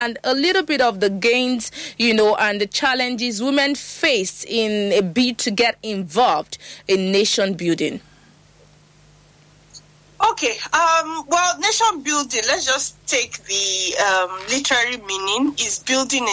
and a little bit of the gains, and the challenges women face in a bid to get involved in nation building. Okay. Well, nation building, let's just take the literary meaning, is building a